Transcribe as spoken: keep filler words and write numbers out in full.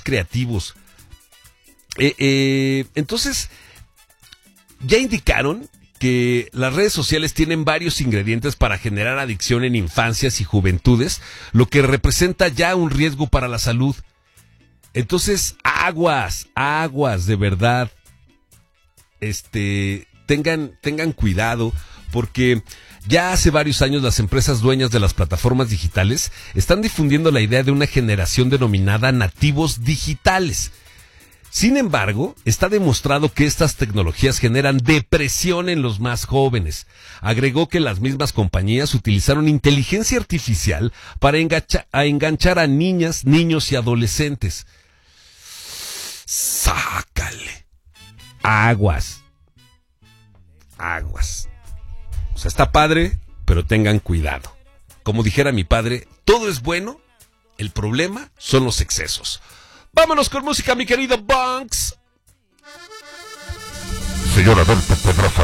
creativos. Eh, eh, entonces, ya indicaron que las redes sociales tienen varios ingredientes para generar adicción en infancias y juventudes, lo que representa ya un riesgo para la salud. Entonces, aguas, aguas, de verdad, este, tengan, tengan cuidado, porque ya hace varios años las empresas dueñas de las plataformas digitales están difundiendo la idea de una generación denominada nativos digitales. Sin embargo, está demostrado que estas tecnologías generan depresión en los más jóvenes. Agregó que las mismas compañías utilizaron inteligencia artificial para engancha, a enganchar a niñas, niños y adolescentes. Sácale. Aguas. Aguas. O sea, está padre, pero tengan cuidado. Como dijera mi padre, todo es bueno, el problema son los excesos. Vámonos con música, mi querido Bunks. Señor Adolfo Pedraza,